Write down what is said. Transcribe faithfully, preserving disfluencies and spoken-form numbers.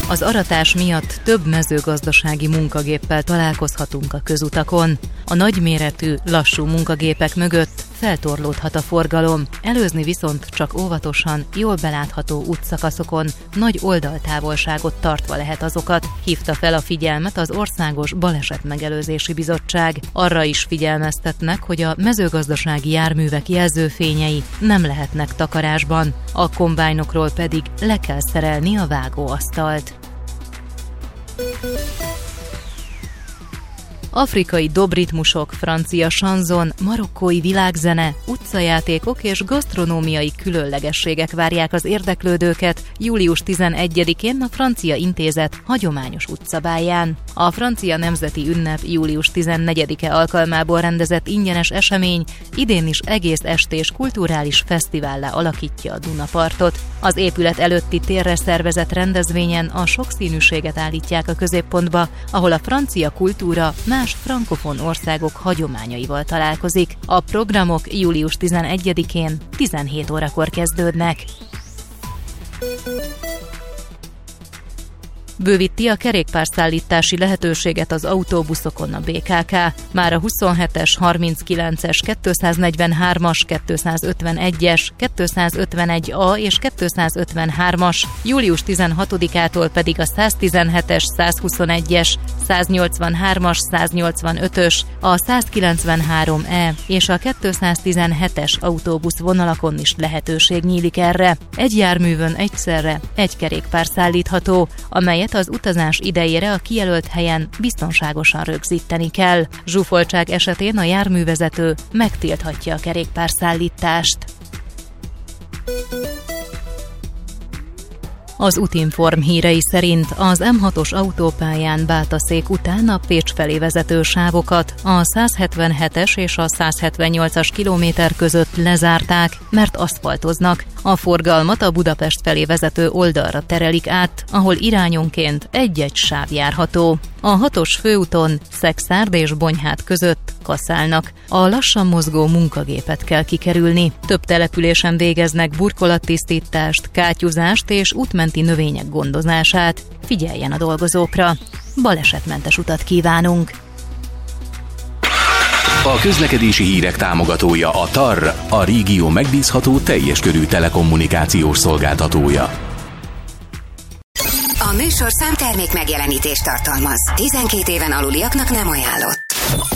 Az aratás miatt több mezőgazdasági munkagéppel találkozhatunk a közutakon. A nagyméretű, lassú munkagépek mögött feltorlódhat a forgalom, előzni viszont csak óvatosan, jól belátható útszakaszokon, nagy oldaltávolságot tartva lehet azokat, hívta fel a figyelmet az Országos Balesetmegelőzési Bizottság. Arra is figyelmeztetnek, hogy a mezőgazdasági járművek jelzőfényei nem lehetnek takarásban, a kombájnokról pedig le kell szerelni a vágóasztalt. Afrikai dobritmusok, francia sanzon, marokkói világzene, utcajátékok és gasztronómiai különlegességek várják az érdeklődőket július tizenegyedikén a Francia Intézet hagyományos utcabálján. A francia nemzeti ünnep július tizennegyedike alkalmából rendezett ingyenes esemény idén is egész estés kulturális fesztivállá alakítja a Dunapartot. Az épület előtti térre szervezett rendezvényen a sokszínűséget állítják a középpontba, ahol a francia kultúra más frankofon országok hagyományaival találkozik. A programok július tizenegyedikén tizenhét órakor kezdődnek. Bővíti a kerékpárszállítási lehetőséget az autóbuszokon a bé ká ká. Már a huszonhetes, harminckilences, kétszáznegyvenhármas, kétszázötvenegyes, kétszázötvenegy A és kétszázötvenhármas, július tizenhatodikától pedig a száztizenhetes, százhuszonegyes, száznyolcvanhármas, száznyolcvanötös, a százkilencvenhárom E és a kétszáztizenhetes autóbusz vonalakon is lehetőség nyílik erre. Egy járművön egyszerre egy kerékpár szállítható, amelyet az utazás idejére a kijelölt helyen biztonságosan rögzíteni kell. Zsúfoltság esetén a járművezető megtilthatja a kerékpárszállítást. Az Utinform hírei szerint az M hatos autópályán Bátaszék után a Pécs felé vezető sávokat a százhetvenhetes és a százhetvennyolcas kilométer között lezárták, mert aszfaltoznak. A forgalmat a Budapest felé vezető oldalra terelik át, ahol irányonként egy-egy sáv járható. A hatos főúton Szekszárd és Bonyhád között kaszálnak. A lassan mozgó munkagépet kell kikerülni. Több településen végeznek burkolattisztítást, kátyúzást és útmenti növények gondozását. Figyeljen a dolgozókra! Balesetmentes utat kívánunk! A közlekedési hírek támogatója a TAR, a régió megbízható teljes körű telekommunikációs szolgáltatója. A műsorszám termék megjelenítést tartalmaz. tizenkét éven aluliaknak nem ajánlott.